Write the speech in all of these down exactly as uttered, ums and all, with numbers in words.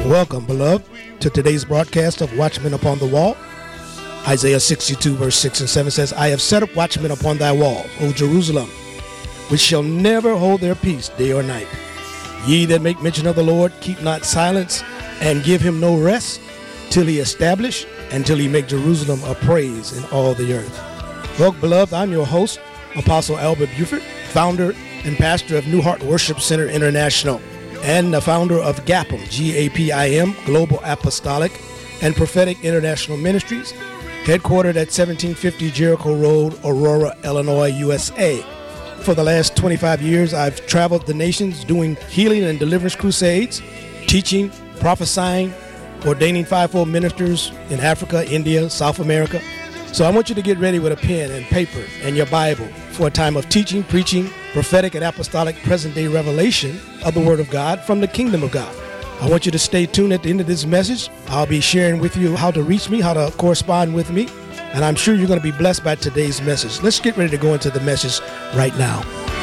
Welcome, beloved, to today's broadcast of Watchmen Upon the Wall. Isaiah sixty-two, verse six and seven says, I have set up watchmen upon thy wall, O Jerusalem, which shall never hold their peace day or night. Ye that make mention of the Lord, keep not silence, and give him no rest, till he establish, and till he make Jerusalem a praise in all the earth. Well, beloved, I'm your host, Apostle Albert Buford, founder and pastor of New Heart Worship Center International, and the founder of GAPM, G A P I M, Global Apostolic and Prophetic International Ministries, headquartered at seventeen fifty Jericho Road, Aurora, Illinois, U S A. For the last twenty-five years, I've traveled the nations doing healing and deliverance crusades, teaching, prophesying, ordaining fivefold ministers in Africa, India, South America. So I want you to get ready with a pen and paper and your Bible for a time of teaching, preaching, prophetic and apostolic present-day revelation of the Word of God from the Kingdom of God. I want you to stay tuned at the end of this message. I'll be sharing with you how to reach me, how to correspond with me, and I'm sure you're going to be blessed by today's message. Let's get ready to go into the message right now.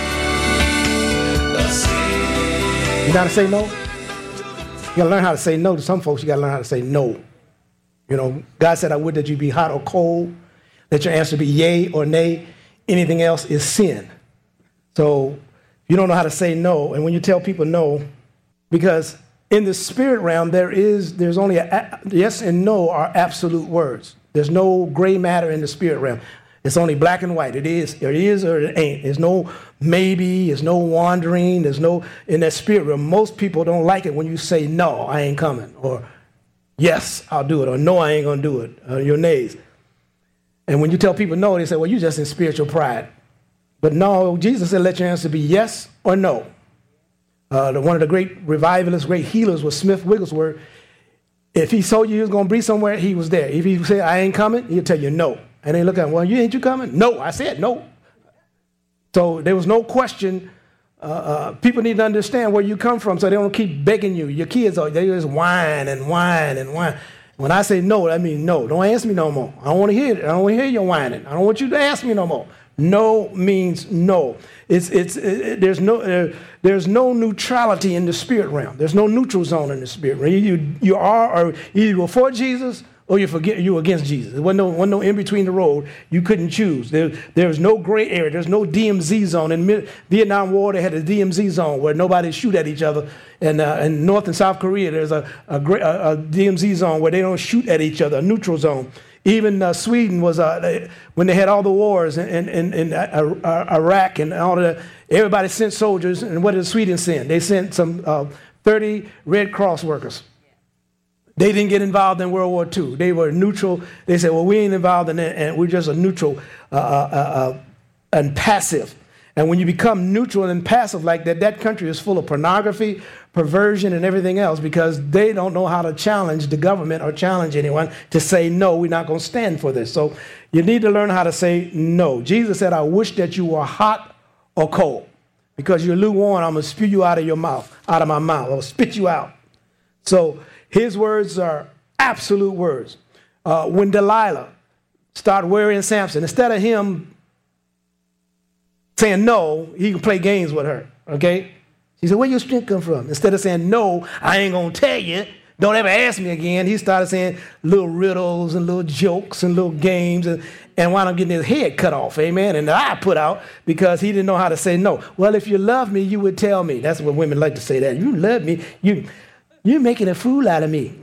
You got to say no? You got to learn how to say no to some folks. You got to learn how to say no. You know, God said, I would that you be hot or cold, that your answer be yay or nay. Anything else is sin. So you don't know how to say no. And when you tell people no, because in the spirit realm, there is, there's only a, yes and no are absolute words. There's no gray matter in the spirit realm. It's only black and white. It is, it is or it ain't. There's no maybe, there's no wandering, there's no, in that spirit realm, most people don't like it when you say no, I ain't coming, or yes, I'll do it, or no, I ain't gonna do it, or your nays. And when you tell people no, they say, well, you're just in spiritual pride. But no, Jesus said, let your answer be yes or no. Uh, the, one of the great revivalists, great healers was Smith Wigglesworth. If he told you he was going to be somewhere, he was there. If he said, I ain't coming, he'll tell you no. And they look at him, well, you ain't you coming? No, I said no. So there was no question. Uh, uh, people need to understand where you come from so they don't keep begging you. Your kids, are they just whine and whine and whine. When I say no, that means no. Don't ask me no more. I don't want to hear it. I don't want to hear your whining. I don't want you to ask me no more. No means no. It's it's it, there's no uh, there's no neutrality in the spirit realm. There's no neutral zone in the spirit realm. You you are or either you're for Jesus or you forget you against Jesus. There wasn't no, wasn't no in between the road. You couldn't choose. There there's no gray area. There's no D M Z zone. In the Vietnam War, they had a D M Z zone where nobody shoot at each other. And uh, in North and South Korea, there's a a, a a D M Z zone where they don't shoot at each other, a neutral zone. Even uh, Sweden was, uh, when they had all the wars in, in, in uh, Iraq and all the, everybody sent soldiers, and what did Sweden send? They sent some uh, thirty Red Cross workers. They didn't get involved in World War Two. They were neutral. They said, well, we ain't involved in it, and we're just a neutral uh, uh, uh, and passive. And when you become neutral and passive like that, that country is full of pornography, perversion, and everything else because they don't know how to challenge the government or challenge anyone to say, no, we're not going to stand for this. So you need to learn how to say no. Jesus said, I wish that you were hot or cold. Because you're lukewarm, I'm going to spew you out of your mouth, out of my mouth. I'll spit you out. So his words are absolute words. Uh, when Delilah started worrying Samson, instead of him saying no, he can play games with her, okay? She said, where your strength come from? Instead of saying, no, I ain't going to tell you, don't ever ask me again, he started saying little riddles and little jokes and little games and, and wound up getting his head cut off, amen, and the eye put out because he didn't know how to say no. Well, if you love me, you would tell me. That's what women like to say that. You love me, you, you're making a fool out of me.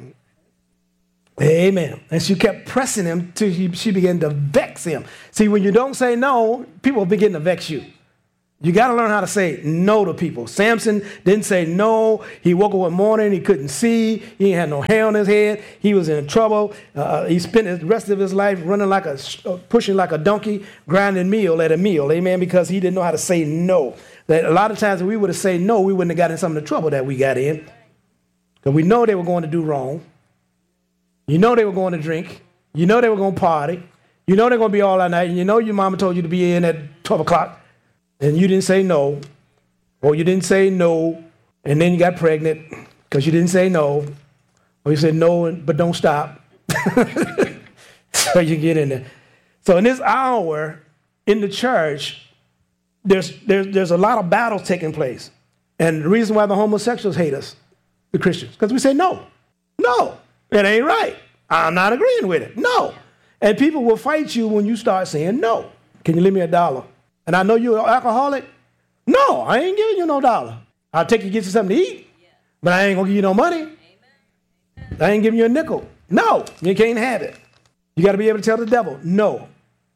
Amen. And she kept pressing him till he, she began to vex him. See, when you don't say no, people begin to vex you. You got to learn how to say no to people. Samson didn't say no. He woke up one morning, he couldn't see. He had no hair on his head. He was in trouble. Uh, he spent the rest of his life running like a, uh, pushing like a donkey, grinding meal at a meal. Amen. Because he didn't know how to say no. That a lot of times if we would have said no, we wouldn't have gotten some of the trouble that we got in. Because we know they were going to do wrong. You know they were going to drink. You know they were going to party. You know they're going to be all that night. And you know your mama told you to be in at twelve o'clock. And you didn't say no. Or you didn't say no. And then you got pregnant because you didn't say no. Or you said no, but don't stop. So you get in there. So in this hour in the church, there's, there's, there's a lot of battles taking place. And the reason why the homosexuals hate us, the Christians, because we say no. No, it ain't right. I'm not agreeing with it. No. And people will fight you when you start saying no. Can you lend me a dollar? And I know you're an alcoholic. No, I ain't giving you no dollar. I'll take you to get you something to eat, but I ain't going to give you no money. I ain't giving you a nickel. No, you can't have it. You got to be able to tell the devil, no,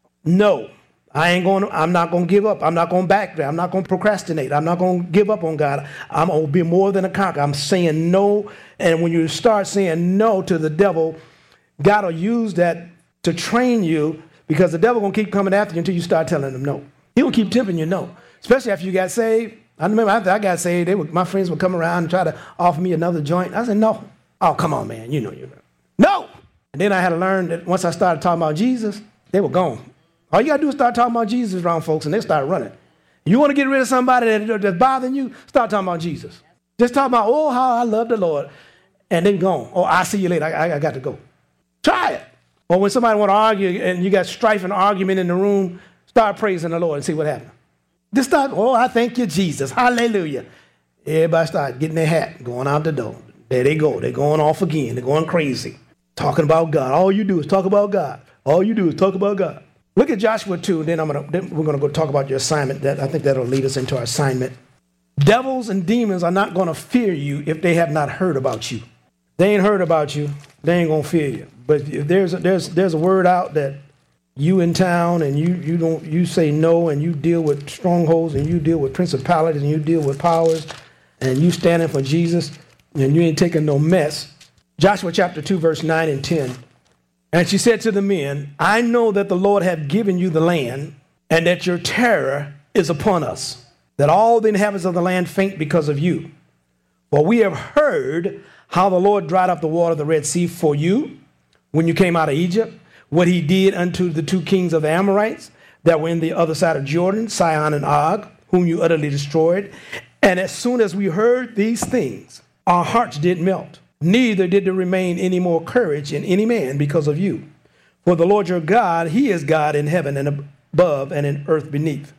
no. I ain't going to, I'm not going to give up. I'm not going to back there. I'm not going to procrastinate. I'm not going to give up on God. I'm going to be more than a conqueror. I'm saying no. And when you start saying no to the devil, God will use that to train you, because the devil going to keep coming after you until you start telling him no. He will keep tempting you no, especially after you got saved. I remember after I got saved, they would, my friends would come around and try to offer me another joint. I said, no. Oh, come on, man. You know you know. No. And then I had to learn that once I started talking about Jesus, they were gone. All you got to do is start talking about Jesus around folks, and they start running. You want to get rid of somebody that, that's bothering you, start talking about Jesus. Just talk about, oh, how I love the Lord, and then gone. Oh, I'll see you later. I, I, I got to go. Try it. Or when somebody want to argue and you got strife and argument in the room, start praising the Lord and see what happens. Just start, oh, I thank you, Jesus. Hallelujah. Everybody start getting their hat, going out the door. There they go. They're going off again. They're going crazy. Talking about God. All you do is talk about God. All you do is talk about God. Look at Joshua two, and then, I'm gonna, then we're going to go talk about your assignment. That I think that'll lead us into our assignment. Devils and demons are not going to fear you if they have not heard about you. They ain't heard about you. They ain't going to fear you. But if there's a, there's there's a word out that you in town and you you don't you say no, and you deal with strongholds, and you deal with principalities, and you deal with powers, and you standing for Jesus, and you ain't taking no mess. Joshua chapter two, verse nine and ten. And she said to the men, I know that the Lord hath given you the land, and that your terror is upon us, that all the inhabitants of the land faint because of you. For we have heard how the Lord dried up the water of the Red Sea for you when you came out of Egypt, what he did unto the two kings of the Amorites that were in the other side of Jordan, Sihon and Og, whom you utterly destroyed. And as soon as we heard these things, our hearts did melt. Neither did there remain any more courage in any man because of you. For the Lord your God, he is God in heaven and above and in earth beneath.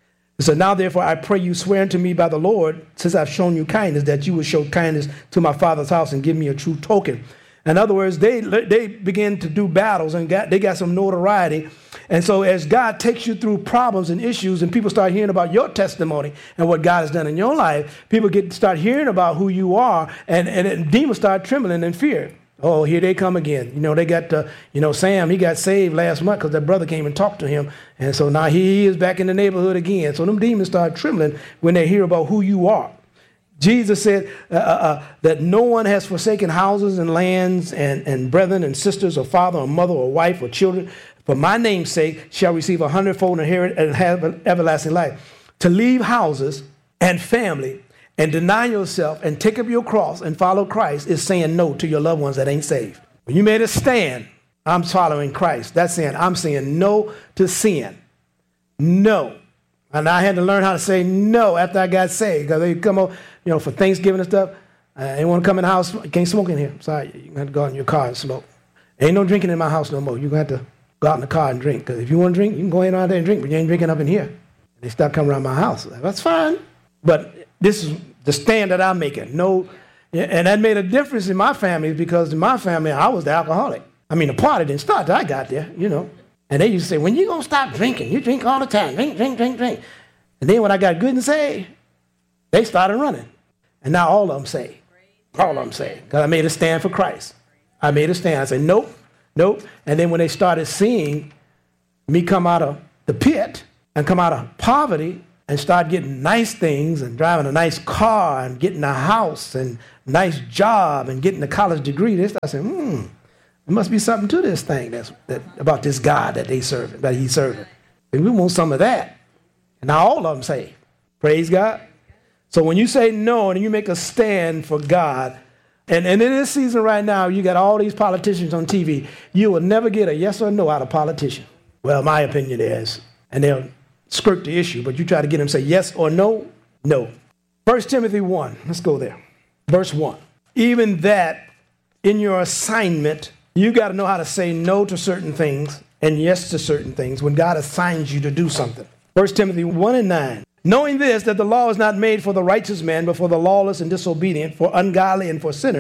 So now, therefore, I pray you, swear unto me by the Lord, since I've shown you kindness, that you will show kindness to my father's house and give me a true token. In other words, they they begin to do battles, and got, they got some notoriety. And so as God takes you through problems and issues, and people start hearing about your testimony and what God has done in your life, people get start hearing about who you are, and, and, and demons start trembling in fear. Oh, here they come again. You know, they got, uh, you know, Sam, he got saved last month because that brother came and talked to him. And so now he is back in the neighborhood again. So them demons start trembling when they hear about who you are. Jesus said uh, uh, that no one has forsaken houses and lands and, and brethren and sisters or father or mother or wife or children for my name's sake shall receive a hundredfold inheritance and have an everlasting life. To leave houses and family and deny yourself and take up your cross and follow Christ is saying no to your loved ones that ain't saved. When you made a stand, I'm following Christ. That's saying I'm saying no to sin. No. And I had to learn how to say no after I got saved, because they come over, you know, for Thanksgiving and stuff. I ain't want to come in the house. You can't smoke in here. Sorry, you're going to have to go out in your car and smoke. Ain't no drinking in my house no more. You're going to have to go out in the car and drink. Because if you want to drink, you can go in out there and drink, but you ain't drinking up in here. They start coming around my house. That's fine. But this is the stand that I'm making. No, and that made a difference in my family, because in my family, I was the alcoholic. I mean, the party didn't start till I got there, you know. And they used to say, when you going to stop drinking? You drink all the time. Drink, drink, drink, drink. And then when I got good and saved, they started running. And now all of them say, all of them say, because I made a stand for Christ. I made a stand. I said, nope, nope. And then when they started seeing me come out of the pit and come out of poverty and start getting nice things and driving a nice car and getting a house and nice job and getting a college degree, they started saying, hmm, there must be something to this thing that's, that, about this God that they serve, that he's serving. And we want some of that. And now all of them say, praise God. So when you say no and you make a stand for God, and, and in this season right now, you got all these politicians on T V, you will never get a yes or no out of a politician. Well, my opinion is, and they'll skirt the issue, but you try to get them to say yes or no, no. First Timothy one, let's go there. Verse one, even that in your assignment, you got to know how to say no to certain things and yes to certain things when God assigns you to do something. First Timothy one and nine. Knowing this, that the law is not made for the righteous man, but for the lawless and disobedient, for ungodly and for sinners,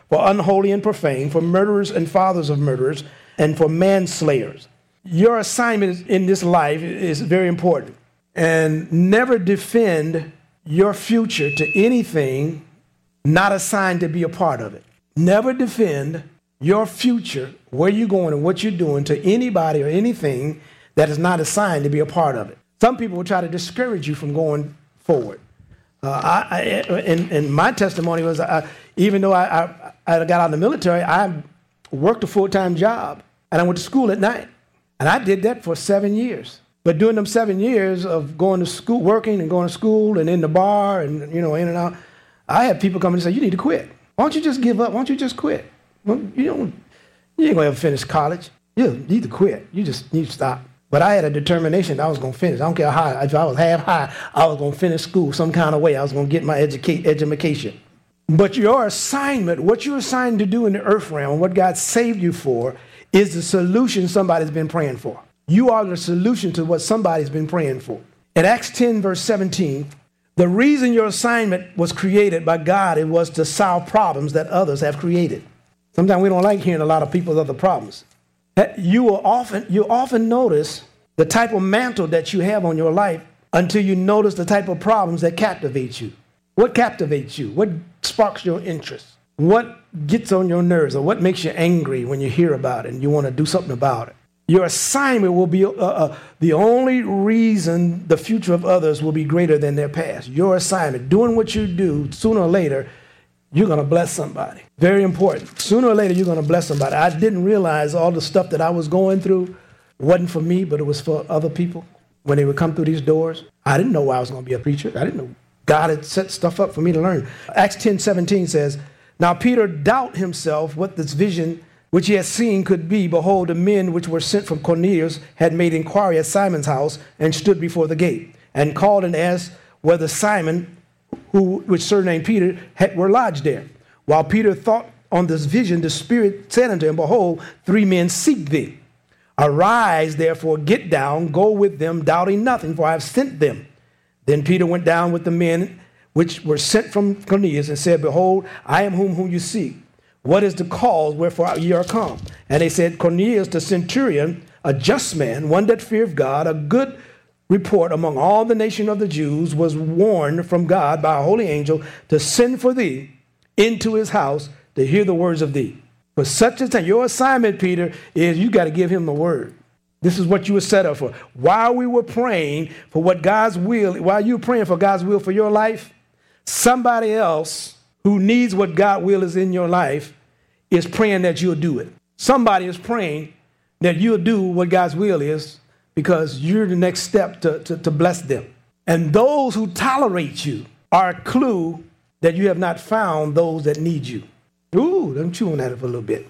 for unholy and profane, for murderers and fathers of murderers, and for manslayers. Your assignment in this life is very important. And never defend your future to anything not assigned to be a part of it. Never defend your future, where you're going and what you're doing, to anybody or anything that is not assigned to be a part of it. Some people will try to discourage you from going forward. Uh, I, I, and, and my testimony was, I, even though I, I, I got out of the military, I worked a full-time job, and I went to school at night. And I did that for seven years. But during them seven years of going to school, working and going to school and in the bar and, you know, in and out, I had people come and say, you need to quit. Why don't you just give up? Why don't you just quit? Well, you don't, you ain't going to ever finish college. You need to quit. You just need to stop. But I had a determination that I was going to finish. I don't care how, if I was half high, I was going to finish school some kind of way. I was going to get my educa- education. But your assignment, what you're assigned to do in the earth realm, what God saved you for, is the solution somebody's been praying for. You are the solution to what somebody's been praying for. In Acts ten, verse seventeen, the reason your assignment was created by God, it was to solve problems that others have created. Sometimes we don't like hearing a lot of people's other problems. You will often, you often notice the type of mantle that you have on your life until you notice the type of problems that captivate you. What captivates you? What sparks your interest? What gets on your nerves, or what makes you angry when you hear about it and you want to do something about it? Your assignment will be uh, uh, the only reason the future of others will be greater than their past. Your assignment, doing what you do, sooner or later, you're going to bless somebody. Very important. Sooner or later, you're going to bless somebody. I didn't realize all the stuff that I was going through wasn't for me, but it was for other people when they would come through these doors. I didn't know I was going to be a preacher. I didn't know God had set stuff up for me to learn. Acts ten seventeen says, now Peter doubted himself what this vision which he had seen could be. Behold, the men which were sent from Cornelius had made inquiry at Simon's house and stood before the gate, and called and asked whether Simon, who which surnamed Peter, had, were lodged there. While Peter thought on this vision, the Spirit said unto him, behold, three men seek thee. Arise, therefore, get down, go with them, doubting nothing, for I have sent them. Then Peter went down with the men which were sent from Cornelius, and said, behold, I am whom, whom you seek. What is the cause wherefore ye are come? And they said, Cornelius the centurion, a just man, one that feareth God, a good report among all the nation of the Jews, was warned from God by a holy angel to send for thee into his house to hear the words of thee. For such a time, your assignment, Peter, is you got to give him the word. This is what you were set up for. While we were praying for what God's will, while you were praying for God's will for your life, somebody else who needs what God's will is in your life is praying that you'll do it. Somebody is praying that you'll do what God's will is, because you're the next step to, to, to bless them. And those who tolerate you are a clue that you have not found those that need you. Ooh, let me chew on that for a little bit.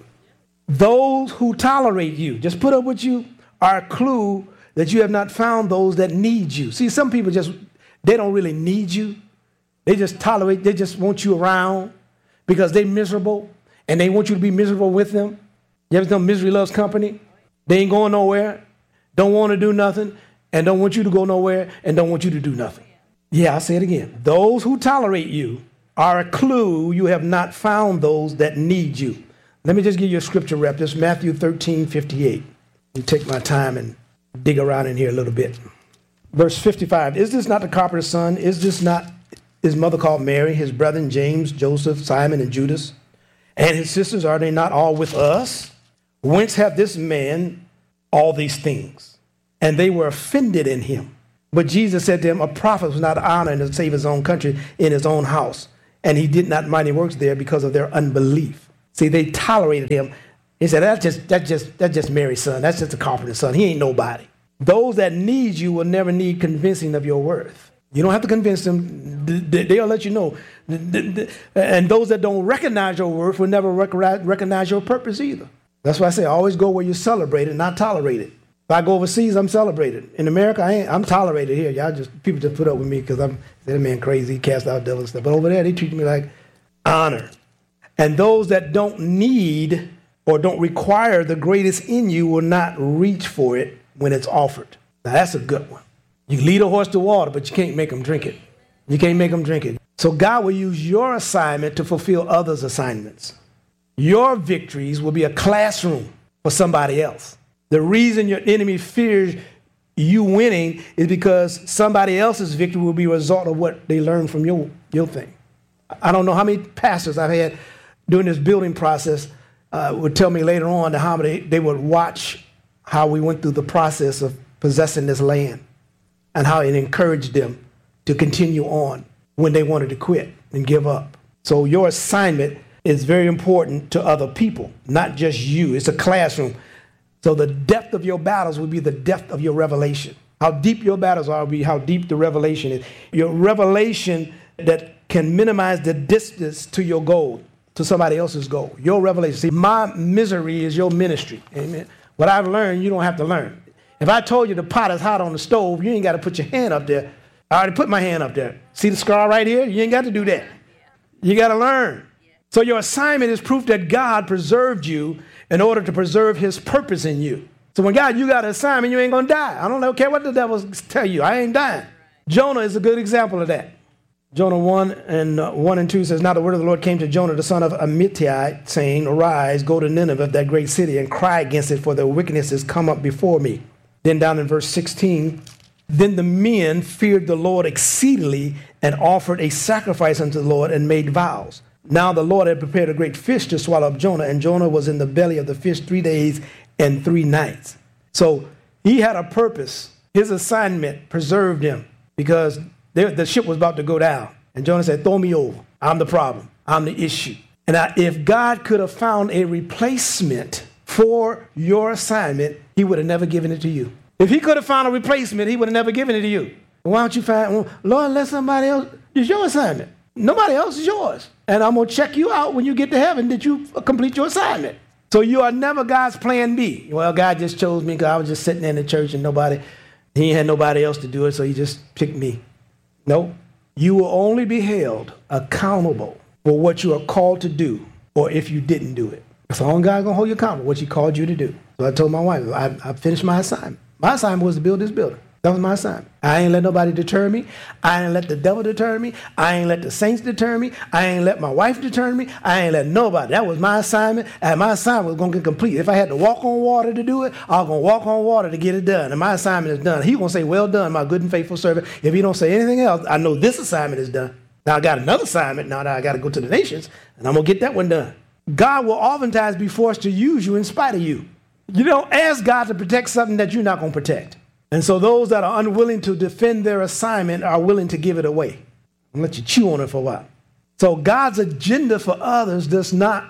Those who tolerate you, just put up with you, are a clue that you have not found those that need you. See, some people just, they don't really need you. They just tolerate, they just want you around because they're miserable and they want you to be miserable with them. You ever know misery loves company? They ain't going nowhere, don't want to do nothing, and don't want you to go nowhere, and don't want you to do nothing. Yeah, I'll say it again. Those who tolerate you are a clue you have not found those that need you. Let me just give you a scripture rep. This is Matthew thirteen fifty-eight. Let me take my time and dig around in here a little bit. Verse fifty-five, is this not the carpenter's son? Is this not his mother called Mary, his brethren James, Joseph, Simon, and Judas? And his sisters, are they not all with us? Whence hath this man all these things? And they were offended in him. But Jesus said to him, a prophet was not honored to save his own country in his own house. And he did not mighty works there because of their unbelief. See, they tolerated him. He said, that's just, that's just, that's just Mary's son. That's just a carpenter's son. He ain't nobody. Those that need you will never need convincing of your worth. You don't have to convince them. They'll let you know. And those that don't recognize your worth will never recognize your purpose either. That's why I say always go where you're celebrated, not tolerated. If I go overseas, I'm celebrated. In America, I ain't, I'm tolerated here. Y'all just, people just put up with me because I'm, that man crazy, he cast out devils and stuff. But over there, they treat me like honor. And those that don't need or don't require the greatest in you will not reach for it when it's offered. Now, that's a good one. You can lead a horse to water, but you can't make them drink it. You can't make them drink it. So God will use your assignment to fulfill others' assignments. Your victories will be a classroom for somebody else. The reason your enemy fears you winning is because somebody else's victory will be a result of what they learned from your, your thing. I don't know how many pastors I've had during this building process uh, would tell me later on how they, they would watch how we went through the process of possessing this land and how it encouraged them to continue on when they wanted to quit and give up. So your assignment is very important to other people, not just you. It's a classroom. So the depth of your battles will be the depth of your revelation. How deep your battles are will be how deep the revelation is. Your revelation that can minimize the distance to your goal, to somebody else's goal. Your revelation. See, my misery is your ministry. Amen. What I've learned, you don't have to learn. If I told you the pot is hot on the stove, you ain't got to put your hand up there. I already put my hand up there. See the scar right here? You ain't got to do that. You got to learn. So your assignment is proof that God preserved you in order to preserve his purpose in you. So when God, you got an assignment, you ain't going to die. I don't care what the devil tell you. I ain't dying. Jonah is a good example of that. Jonah one and uh, one and two says, now the word of the Lord came to Jonah, the son of Amittai, saying, arise, go to Nineveh, that great city, and cry against it, for their wickedness has come up before me. Then down in verse sixteen, then the men feared the Lord exceedingly and offered a sacrifice unto the Lord and made vows. Now the Lord had prepared a great fish to swallow up Jonah, and Jonah was in the belly of the fish three days and three nights. So he had a purpose. His assignment preserved him because they, the ship was about to go down. And Jonah said, throw me over. I'm the problem. I'm the issue. And I, if God could have found a replacement for your assignment, he would have never given it to you. If he could have found a replacement, he would have never given it to you. Why don't you find, well, Lord, let somebody else, it's your assignment. Nobody else is yours. And I'm going to check you out when you get to heaven that you complete your assignment. So you are never God's plan B. Well, God just chose me because I was just sitting there in the church and nobody, he had nobody else to do it, so he just picked me. No, you will only be held accountable for what you are called to do or if you didn't do it. So only God going to hold you accountable, what he called you to do. So I told my wife, I, I finished my assignment. My assignment was to build this building. That was my assignment. I ain't let nobody deter me. I ain't let the devil deter me. I ain't let the saints deter me. I ain't let my wife deter me. I ain't let nobody. That was my assignment, and my assignment was going to get complete. If I had to walk on water to do it, I was going to walk on water to get it done, and my assignment is done. He's going to say, well done, my good and faithful servant. If he don't say anything else, I know this assignment is done. Now I got another assignment. Now that I got to go to the nations, and I'm going to get that one done. God will oftentimes be forced to use you in spite of you. You don't ask God to protect something that you're not going to protect. And so those that are unwilling to defend their assignment are willing to give it away and let you chew on it for a while. So God's agenda for others does not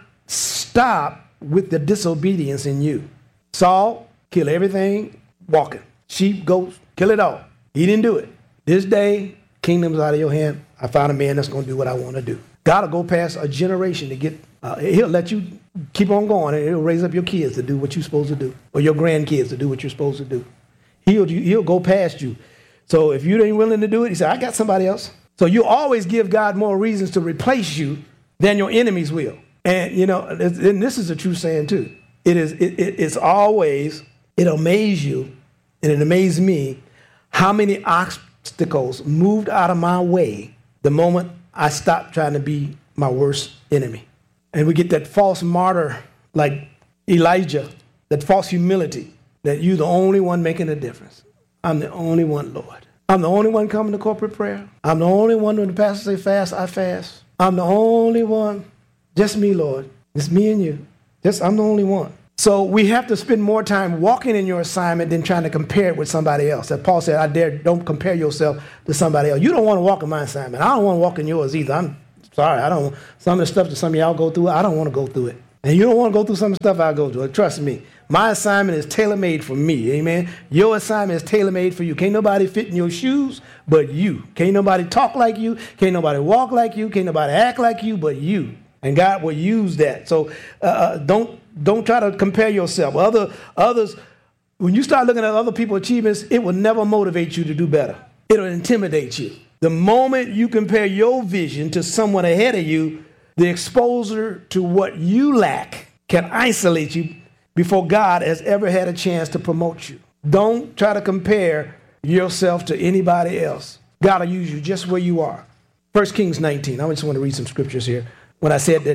stop with the disobedience in you. Saul, kill everything walking. Sheep, goats, kill it all. He didn't do it. This day, kingdom's out of your hand. I found a man that's going to do what I want to do. God will go past a generation to get, uh, he'll let you keep on going, and he'll raise up your kids to do what you're supposed to do, or your grandkids to do what you're supposed to do. He'll, he'll go past you. So if you ain't willing to do it, he said, I got somebody else. So you always give God more reasons to replace you than your enemies will. And, you know, and this is a true saying, too. It is, it, it, it's always, it'll amaze you, and it amazed me, how many obstacles moved out of my way the moment I stopped trying to be my worst enemy. And we get that false martyr like Elijah, that false humility. That you're the only one making a difference. I'm the only one, Lord. I'm the only one coming to corporate prayer. I'm the only one when the pastor say fast, I fast. I'm the only one. Just me, Lord. It's me and you. Just I'm the only one. So we have to spend more time walking in your assignment than trying to compare it with somebody else. That Paul said, I dare don't compare yourself to somebody else. You don't want to walk in my assignment. I don't want to walk in yours either. I'm sorry. I don't. Some of the stuff that some of y'all go through, I don't want to go through it. And you don't want to go through some of the stuff I go through. Trust me. My assignment is tailor-made for me, amen? Your assignment is tailor-made for you. Can't nobody fit in your shoes but you. Can't nobody talk like you. Can't nobody walk like you. Can't nobody act like you but you. And God will use that. So uh, don't don't try to compare yourself. Other Others, when you start looking at other people's achievements, it will never motivate you to do better. It'll intimidate you. The moment you compare your vision to someone ahead of you, the exposure to what you lack can isolate you before God has ever had a chance to promote you. Don't try to compare yourself to anybody else. God will use you just where you are. First Kings nineteen. I just want to read some scriptures here. When I said that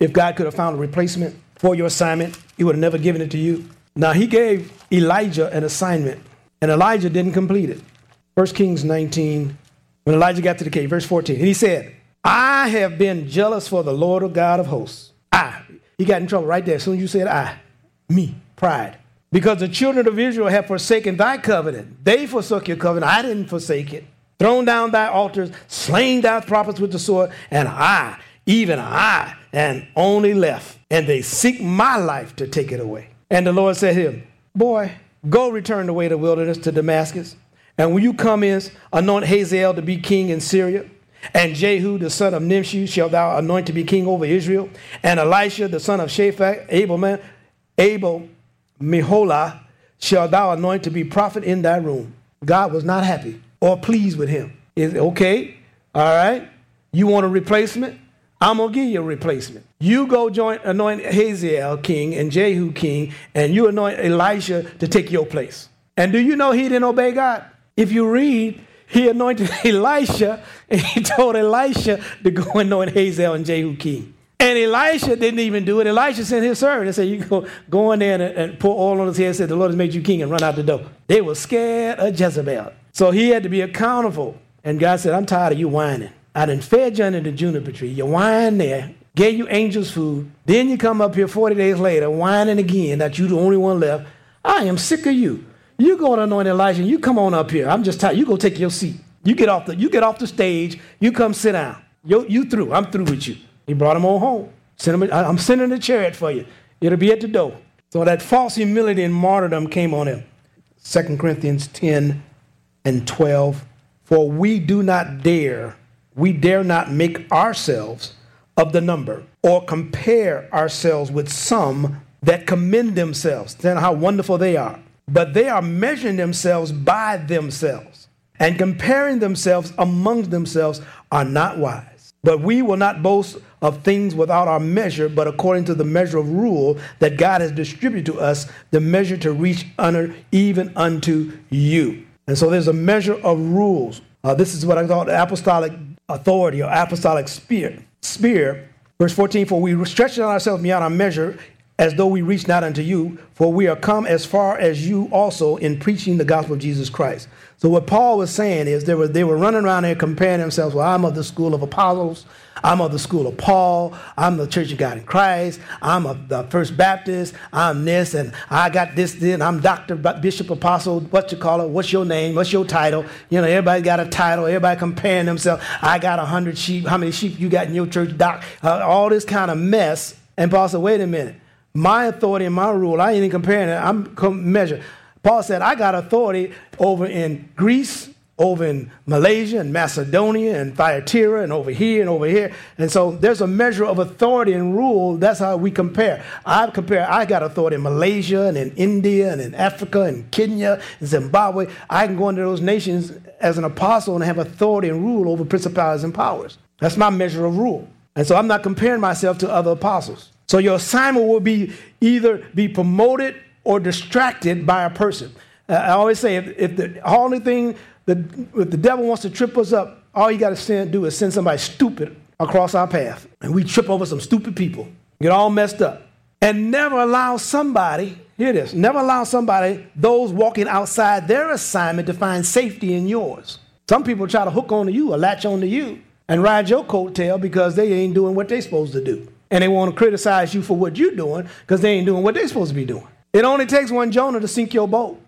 if God could have found a replacement for your assignment, he would have never given it to you. Now, he gave Elijah an assignment, and Elijah didn't complete it. First Kings nineteen, when Elijah got to the cave, verse fourteen, and he said, I have been jealous for the Lord of God of hosts. I. He got in trouble right there. As soon as you said I, me, pride. Because the children of Israel have forsaken thy covenant. They forsook your covenant. I didn't forsake it. Thrown down thy altars, slain thy prophets with the sword, and I, even I, am only left. And they seek my life to take it away. And the Lord said to him, boy, go return the way to the wilderness to Damascus. And when you come in, anoint Hazael to be king in Syria. And Jehu, the son of Nimshi, shalt thou anoint to be king over Israel. And Elisha, the son of Shaphat, Abel, Abel, Meholah, shalt thou anoint to be prophet in thy room. God was not happy or pleased with him. Is okay, all right, you want a replacement? I'm going to give you a replacement. You go join, anoint Hazael king and Jehu king, and you anoint Elisha to take your place. And do you know he didn't obey God? If you read, he anointed Elisha, and he told Elisha to go anoint Hazael and Jehu king. And Elisha didn't even do it. Elisha sent his servant and said, you go, go in there and, and pour oil on his head and said, the Lord has made you king, and run out the door. They were scared of Jezebel. So he had to be accountable. And God said, I'm tired of you whining. I done fed you under the juniper tree. You whine there, gave you angels food. Then you come up here forty days later, whining again that you're the only one left. I am sick of you. You go to anoint Elijah, and you come on up here. I'm just tired. You go take your seat. You get off the, you get off the stage. You come sit down. You, you through. I'm through with you. He brought him on home. Send him, I'm sending the chariot for you. It'll be at the door. So that false humility and martyrdom came on him. Second Corinthians ten and twelve. For we do not dare, we dare not make ourselves of the number or compare ourselves with some that commend themselves. Then how wonderful they are. But they are measuring themselves by themselves, and comparing themselves among themselves are not wise. But we will not boast of things without our measure, but according to the measure of rule that God has distributed to us, the measure to reach honor even unto you. And so there's a measure of rules. Uh, this is what I call the apostolic authority or apostolic spear. Spear, verse fourteen, for we stretch ourselves beyond our measure, as though we reach not unto you, for we are come as far as you also in preaching the gospel of Jesus Christ. So what Paul was saying is they were, they were running around there comparing themselves. Well, I'm of the school of Apollos. I'm of the school of Paul. I'm the Church of God in Christ. I'm of the First Baptist. I'm this, and I got this, then I'm Doctor Bishop Apostle. What you call it? What's your name? What's your title? You know, everybody got a title. Everybody comparing themselves. I got a hundred sheep. How many sheep you got in your church, Doc? Uh, all this kind of mess. And Paul said, wait a minute. My authority and my rule, I ain't even comparing it. I'm measure. Paul said, I got authority over in Greece, over in Malaysia and Macedonia and Thyatira and over here and over here. And so there's a measure of authority and rule. That's how we compare. I compare, I got authority in Malaysia and in India and in Africa and Kenya and Zimbabwe. I can go into those nations as an apostle and have authority and rule over principalities and powers. That's my measure of rule. And so I'm not comparing myself to other apostles. So your assignment will be either be promoted or distracted by a person. Uh, I always say if, if the only thing, the, if the devil wants to trip us up, all you got to send, do is send somebody stupid across our path. And we trip over some stupid people, get all messed up. And never allow somebody, hear this, never allow somebody, those walking outside their assignment to find safety in yours. Some people try to hook onto you or latch onto you and ride your coattail because they ain't doing what they're supposed to do. And they want to criticize you for what you're doing because they ain't doing what they're supposed to be doing. It only takes one Jonah to sink your boat.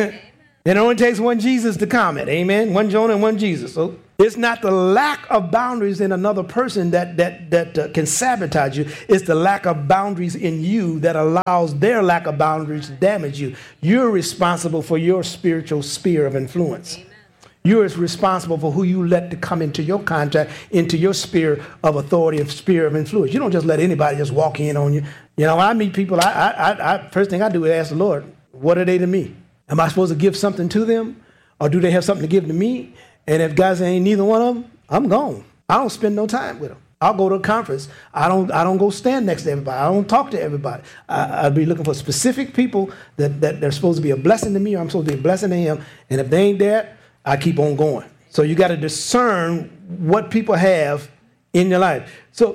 It only takes one Jesus to comment. Amen. One Jonah and one Jesus. So it's not the lack of boundaries in another person that that that uh, can sabotage you. It's the lack of boundaries in you that allows their lack of boundaries to damage you. You're responsible for your spiritual sphere of influence. Amen. You're responsible for who you let to come into your contact, into your sphere of authority and sphere of influence. You don't just let anybody just walk in on you. You know, when I meet people, I, I, I, first thing I do is ask the Lord, what are they to me? Am I supposed to give something to them? Or do they have something to give to me? And if guys ain't neither one of them, I'm gone. I don't spend no time with them. I'll go to a conference. I don't I don't go stand next to everybody. I don't talk to everybody. I, I'll be looking for specific people that, that they're supposed to be a blessing to me, or I'm supposed to be a blessing to him. And if they ain't there, I keep on going. So you got to discern what people have in your life. So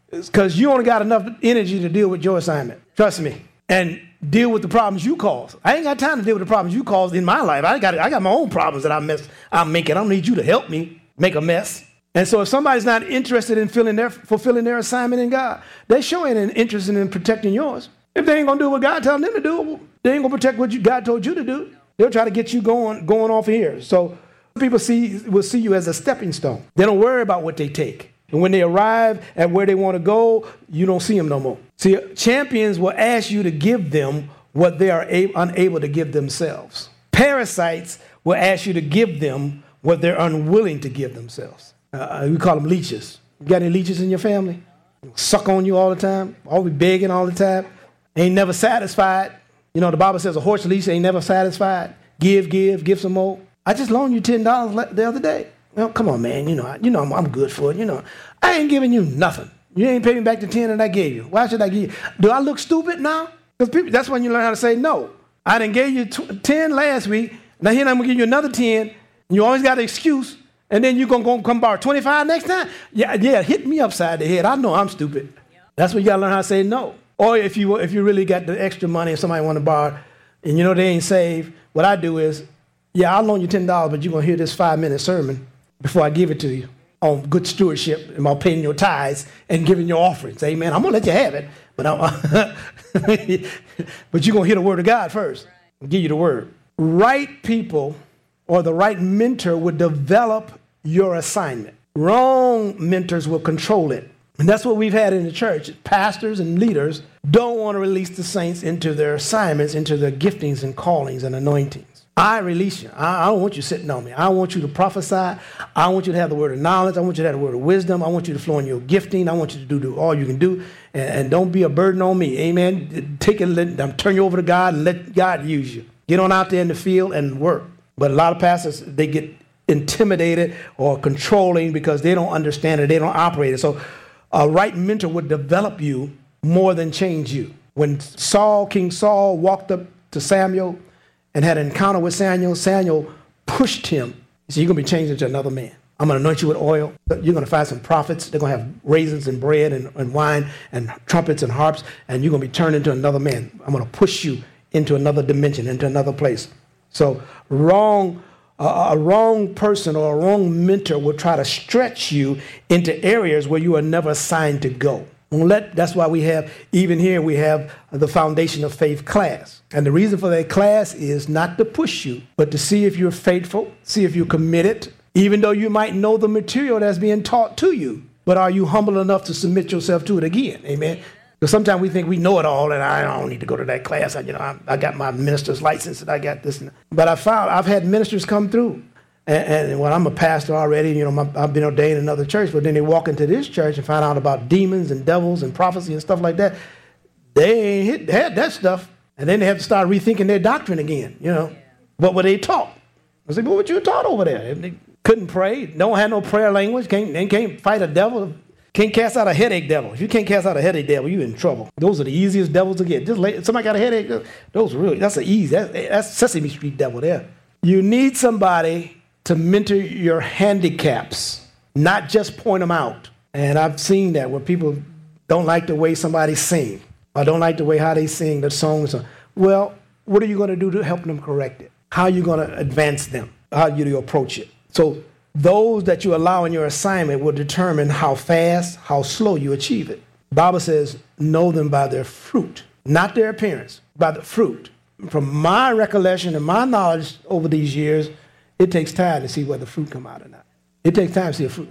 because you only got enough energy to deal with your assignment. Trust me. And deal with the problems you cause. I ain't got time to deal with the problems you caused in my life. I got I got my own problems that I mess, I'm making. I don't need you to help me make a mess. And so if somebody's not interested in filling their, fulfilling their assignment in God, they sure ain't interested in protecting yours. If they ain't going to do what God telling them to do, they ain't going to protect what you, God told you to do. They'll try to get you going, going off here. So people see will see you as a stepping stone. They don't worry about what they take. And when they arrive at where they want to go, you don't see them no more. See, champions will ask you to give them what they are a- unable to give themselves. Parasites will ask you to give them what they're unwilling to give themselves. Uh, we call them leeches. You got any leeches in your family? Suck on you all the time, always begging all the time, ain't never satisfied. You know, the Bible says a horse leash ain't never satisfied. Give, give, give some more. I just loaned you ten dollars the other day. Well, come on, man. You know, you know I'm, I'm good for it. You know, I ain't giving you nothing. You ain't paying me back the ten that I gave you. Why should I give you? Do I look stupid now? Because people, that's when you learn how to say no. I done gave you tw- ten last week. Now here I'm going to give you another ten. You always got an excuse. And then you're going to come borrow twenty-five next time? Yeah, yeah, hit me upside the head. I know I'm stupid. Yep. That's when you got to learn how to say no. Or if you if you really got the extra money and somebody want to borrow and you know they ain't saved, what I do is, yeah, I'll loan you ten dollars, but you're going to hear this five-minute sermon before I give it to you on good stewardship about paying your tithes and giving your offerings. Amen. I'm going to let you have it, but, I'm, but you're going to hear the word of God first. I'll give you the word. Right people or the right mentor would develop your assignment. Wrong mentors will control it. And that's what we've had in the church. Pastors and leaders don't want to release the saints into their assignments, into their giftings and callings and anointings. I release you. I, I don't want you sitting on me. I want you to prophesy. I want you to have the word of knowledge. I want you to have the word of wisdom. I want you to flow in your gifting. I want you to do, do all you can do. And, and don't be a burden on me. Amen. Take it, let, um, turn you over to God and let God use you. Get on out there in the field and work. But a lot of pastors, they get intimidated or controlling because they don't understand it. They don't operate it. So a right mentor would develop you more than change you. When Saul, King Saul, walked up to Samuel and had an encounter with Samuel, Samuel pushed him. He said, you're going to be changed into another man. I'm going to anoint you with oil. You're going to find some prophets. They're going to have raisins and bread and, and wine and trumpets and harps, and you're going to be turned into another man. I'm going to push you into another dimension, into another place. So wrong, uh, a wrong person or a wrong mentor will try to stretch you into areas where you are never assigned to go. Let, that's why we have, even here, we have the Foundation of Faith class. And the reason for that class is not to push you, but to see if you're faithful, see if you're committed, even though you might know the material that's being taught to you. But are you humble enough to submit yourself to it again? Amen. Because sometimes we think we know it all, and I don't need to go to that class. I, you know, I, I got my minister's license, and I got this. And, but I found I've had ministers come through, and, and well, I'm a pastor already. You know, my, I've been ordained in another church, but then they walk into this church and find out about demons and devils and prophecy and stuff like that. They ain't hit, had that stuff, and then they have to start rethinking their doctrine again. You know, what were they taught? I said, well, what you taught over there? They couldn't pray, don't have no prayer language, can't they can't fight a devil. Can't cast out a headache devil. If you can't cast out a headache devil, you're in trouble. Those are the easiest devils to get. Just lay, somebody got a headache, those are really, that's an easy, that's, that's Sesame Street devil there. You need somebody to mentor your handicaps, not just point them out. And I've seen that where people don't like the way somebody sing, or don't like the way how they sing the songs. Well, what are you going to do to help them correct it? How are you going to advance them? How do you approach it? So those that you allow in your assignment will determine how fast, how slow you achieve it. The Bible says, know them by their fruit, not their appearance, by the fruit. From my recollection and my knowledge over these years, it takes time to see whether the fruit come out or not. It takes time to see a fruit.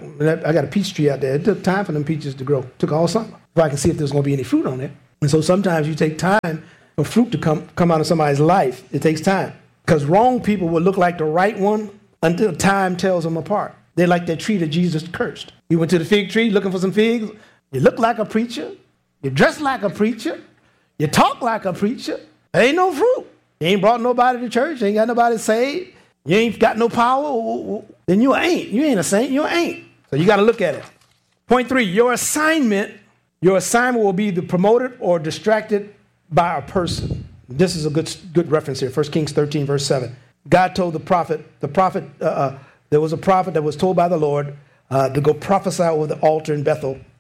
I got a peach tree out there. It took time for them peaches to grow. It took all summer before I can see if there's going to be any fruit on it. And so sometimes you take time for fruit to come, come out of somebody's life. It takes time. Because wrong people will look like the right one until time tells them apart. They're like that tree that Jesus cursed. He went to the fig tree looking for some figs. You look like a preacher. You dress like a preacher. You talk like a preacher. There ain't no fruit. You ain't brought nobody to church. You ain't got nobody saved. You ain't got no power. Then you ain't. You ain't a saint. You ain't. So you got to look at it. Point three, your assignment, your assignment will be either promoted or distracted by a person. This is a good, good reference here. First Kings thirteen, verse seven. God told the prophet, the prophet, uh, uh, there was a prophet that was told by the Lord uh, to go prophesy over the altar in Bethel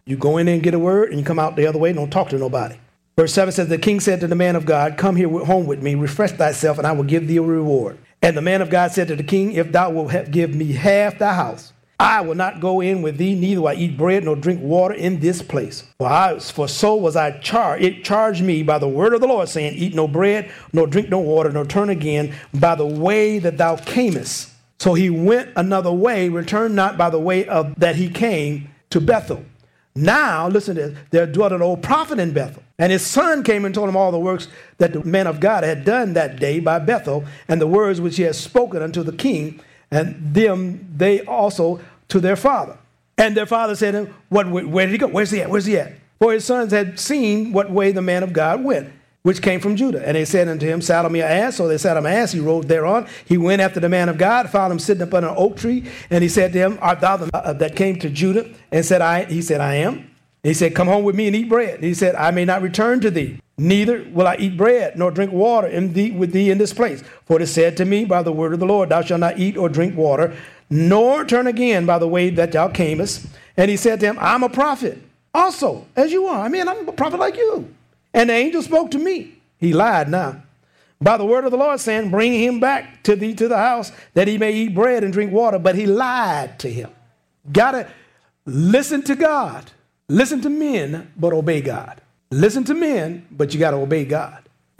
You go in there and get a word, and you come out the other way and don't talk to nobody. Verse seven says, the king said to the man of God, come here home with me, refresh thyself, and I will give thee a reward. And the man of God said to the king, if thou wilt have, give me half thy house, I will not go in with thee, neither will I eat bread nor drink water in this place. For, I, for so was I charged. It charged me by the word of the Lord, saying, eat no bread, nor drink no water, nor turn again by the way that thou camest. So he went another way, returned not by the way of that he came to Bethel. Now, listen to this, there dwelt an old prophet in Bethel. And his son came and told him all the works that the man of God had done that day by Bethel, and the words which he had spoken unto the king, and them they also to their father. And their father said to him, what, where did he go? Where's he at? Where's he at? For his sons had seen what way the man of God went, which came from Judah. And they said unto him, saddle me an ass. So they saddled him an ass. He rode thereon. He went after the man of God, found him sitting up under an oak tree. And he said to him, art thou the uh, that came to Judah? And said, I. He said, I am. And he said, come home with me and eat bread. And he said, I may not return to thee, neither will I eat bread, nor drink water in thee, with thee in this place. For it is said to me by the word of the Lord, thou shalt not eat or drink water, nor turn again by the way that thou camest. And he said to him, I'm a prophet also, as you are. I mean, I'm a prophet like you. And the angel spoke to me. He lied now. By the word of the Lord, saying, bring him back to thee to the house, that he may eat bread and drink water. But he lied to him. Gotta listen to God. Listen to men, but obey God. Listen to men, but you got to obey God.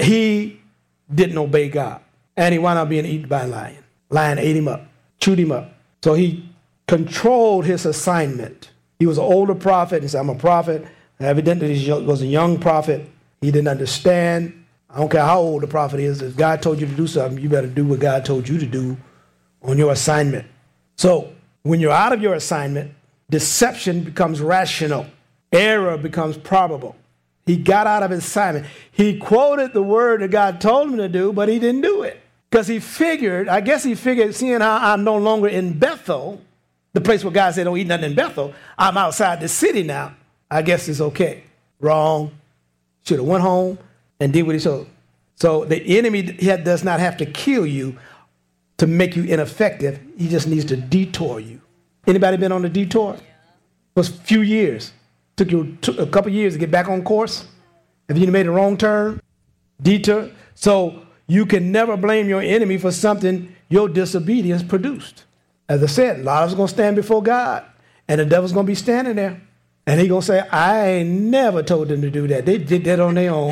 He didn't obey God. And he wound up being eaten by a lion. Lion ate him up, chewed him up. So he controlled his assignment. He was an older prophet. He said, I'm a prophet. Evidently, he was a young prophet. He didn't understand. I don't care how old the prophet is. If God told you to do something, you better do what God told you to do on your assignment. So when you're out of your assignment, deception becomes rational. Error becomes probable. He got out of his assignment. He quoted the word that God told him to do, but he didn't do it. Because he figured, I guess he figured, seeing how I'm no longer in Bethel, the place where God said don't eat nothing in Bethel, I'm outside the city now. I guess it's okay. Wrong. Should have went home and did what he told. So the enemy does not have to kill you to make you ineffective. He just needs to detour you. Anybody been on a detour? It was a few years. Took you a couple years to get back on course. If you made a wrong turn, detour. So you can never blame your enemy for something your disobedience produced. As I said, a lot of us are going to stand before God, and the devil's going to be standing there. And he's going to say, I never told them to do that. They did that on their own.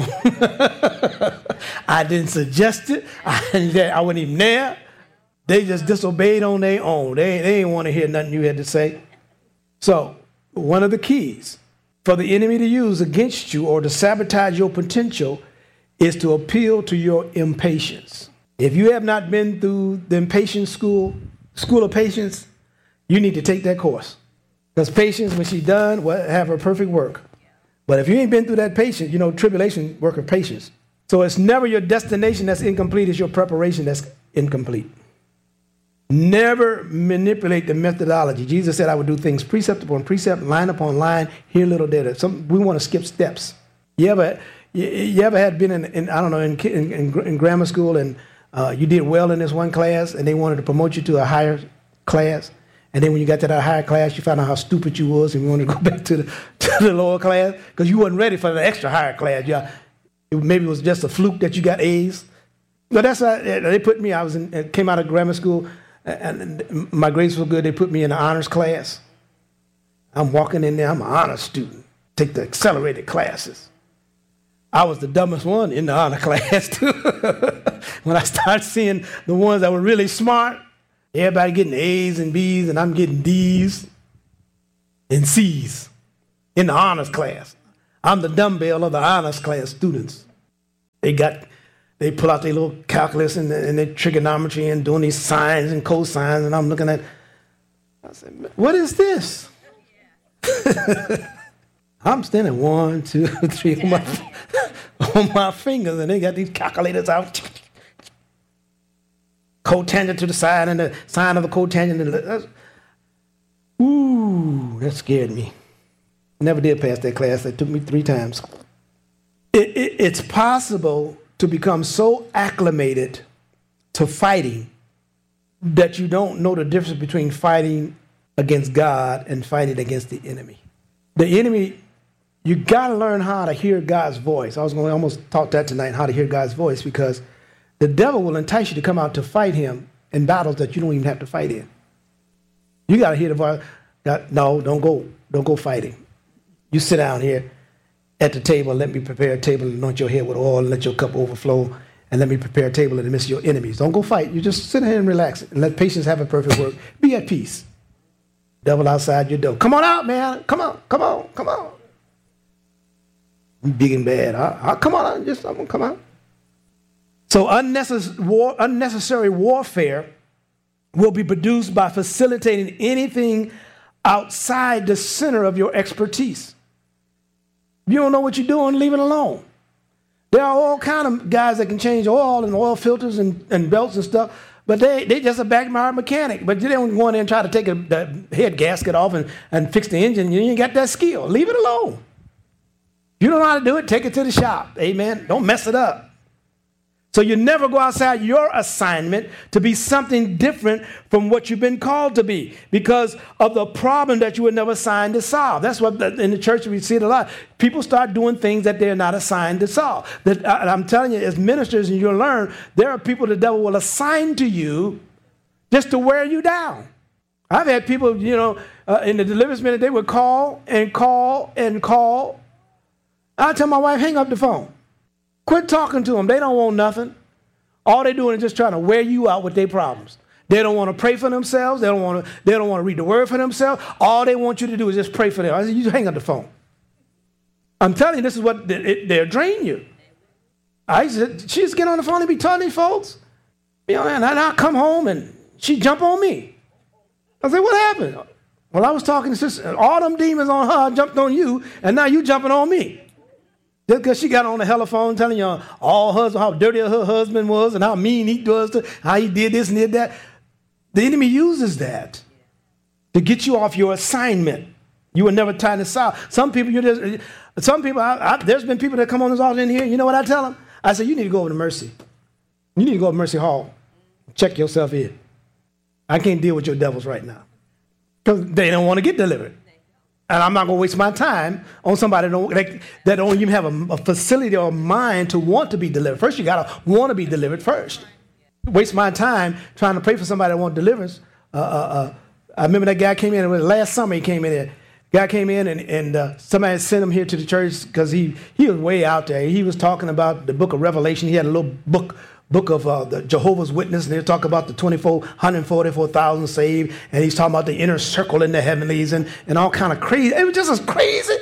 I didn't suggest it. I, I wasn't even there. They just disobeyed on their own. They, they didn't want to hear nothing you had to say. So one of the keys for the enemy to use against you or to sabotage your potential is to appeal to your impatience. If you have not been through the impatience school, school of patience, you need to take that course. Because patience, when she's done, will have her perfect work. But if you ain't been through that patience, you know, tribulation work of patience. So it's never your destination that's incomplete, it's your preparation that's incomplete. Never manipulate the methodology. Jesus said I would do things precept upon precept, line upon line, here little there. Some we want to skip steps. You ever, you, you ever had been in, in I don't know, in, in, in grammar school and uh, you did well in this one class and they wanted to promote you to a higher class? And then when you got to that higher class, you found out how stupid you was and you wanted to go back to the, to the lower class because you wasn't ready for the extra higher class. Yeah, it, maybe it was just a fluke that you got A's. But that's how they put me. I was in, came out of grammar school, and my grades were good. They put me in the honors class. I'm walking in there. I'm an honors student. Take the accelerated classes. I was the dumbest one in the honor class, too. When I started seeing the ones that were really smart, everybody getting A's and B's, and I'm getting D's and C's in the honors class. I'm the dumbbell of the honors class students. They got, they pull out their little calculus and, and their trigonometry and doing these sines and cosines, and I'm looking at, I said, what is this? I'm standing one, two, three on my, on my fingers, and they got these calculators out. Cotangent to the side and the sine of the cotangent. And the, ooh, that scared me. Never did pass that class. That took me three times. It, it, it's possible to become so acclimated to fighting that you don't know the difference between fighting against God and fighting against the enemy. The enemy, you got to learn how to hear God's voice. I was going to almost talk that tonight, how to hear God's voice, because the devil will entice you to come out to fight him in battles that you don't even have to fight in. You got to hear the voice. No, don't go. Don't go fighting. You sit down here at the table. Let me prepare a table and anoint your head with oil and let your cup overflow. And let me prepare a table in the midst of your enemies. Don't go fight. You just sit here and relax and let patience have a perfect work. Be at peace. Devil outside your door. Come on out, man. Come on. Come on. Come on. I'm big and bad. I, I, come on. Just I'm gonna come out. So unnecessary, war, unnecessary warfare will be produced by facilitating anything outside the center of your expertise. If you don't know what you're doing, leave it alone. There are all kind of guys that can change oil and oil filters and, and belts and stuff, but they they just a backmire mechanic. But you don't go in there and try to take a, the head gasket off and, and fix the engine. You ain't got that skill. Leave it alone. You don't know how to do it, take it to the shop. Amen. Don't mess it up. So you never go outside your assignment to be something different from what you've been called to be because of the problem that you were never assigned to solve. That's what in the church we see it a lot. People start doing things that they're not assigned to solve. That, I'm telling you, as ministers, and you'll learn, there are people the devil will assign to you just to wear you down. I've had people, you know, uh, in the deliverance minute, they would call and call and call. I tell my wife, hang up the phone. Quit talking to them. They don't want nothing. All they're doing is just trying to wear you out with their problems. They don't want to pray for themselves. They don't want to, they don't want to read the word for themselves. All they want you to do is just pray for them. I said, you hang up the phone. I'm telling you, this is what they, it, they'll drain you. I said, she just get on the phone and be telling these folks. You know, and I come home and she jump on me. I said, what happened? Well, I was talking to sister. All them demons on her jumped on you, and now you jumping on me. Just because she got on the telephone telling you all husband, how dirty her husband was and how mean he was, to, how he did this and did that. The enemy uses that to get you off your assignment. You were never trying to solve. Some people, you just, some people, I, I, there's been people that come on this altar in here. You know what I tell them? I say, you need to go over to Mercy. You need to go to Mercy Hall. Check yourself in. I can't deal with your devils right now because they don't want to get delivered. And I'm not going to waste my time on somebody that don't, that, that don't even have a, a facility or a mind to want to be delivered. First, you got to want to be delivered first. Waste my time trying to pray for somebody that wants deliverance. Uh, uh, uh, I remember that guy came in, it was last summer he came in there. Guy came in and, and uh, somebody sent him here to the church because he, he was way out there. He was talking about the book of Revelation. He had a little book book of uh, the Jehovah's Witness, and they talk about the twenty-four, one hundred forty-four thousand saved, and he's talking about the inner circle in the heavenlies and, and all kind of crazy. It was just as crazy.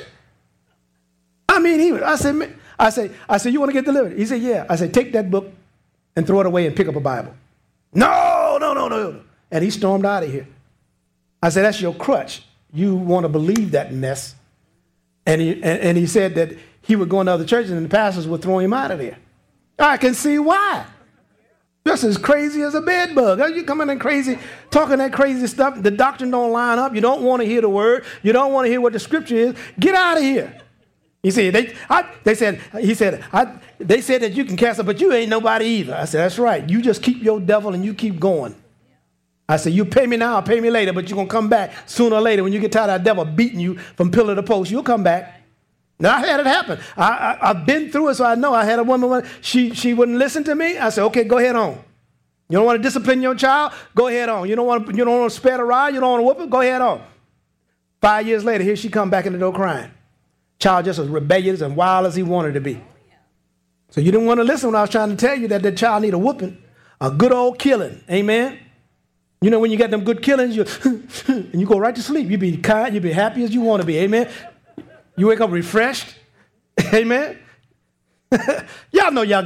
I mean, he was, I said, I said, I said, you want to get delivered? He said, yeah. I said, take that book and throw it away and pick up a Bible. No, no, no, no. And he stormed out of here. I said, that's your crutch. You want to believe that mess. And he, and, and he said that he would go into other churches and the pastors would throw him out of there. I can see why. Just as crazy as a bed bug. You coming in crazy, talking that crazy stuff. The doctrine don't line up. You don't want to hear the word. You don't want to hear what the scripture is. Get out of here. You see, they, I, they said, he said, I, they said that you can cast it, but you ain't nobody either. I said, that's right. You just keep your devil and you keep going. I said, you pay me now, pay me later, but you're going to come back sooner or later. When you get tired of that devil beating you from pillar to post, you'll come back. Now, I had it happen. I, I, I've been through it, so I know. I had a woman, she, she wouldn't listen to me. I said, okay, go ahead on. You don't want to discipline your child? Go ahead on. You don't want to, you don't want to spare the rod? You don't want to whoop it? Go ahead on. Five years later, here she come back in the door crying. Child just as rebellious and wild as he wanted to be. So you didn't want to listen when I was trying to tell you that the child need a whooping, a good old killing. Amen? You know, when you got them good killings, you and you go right to sleep. You be kind, you be happy as you want to be. Amen? You wake up refreshed. Amen? Y'all know y'all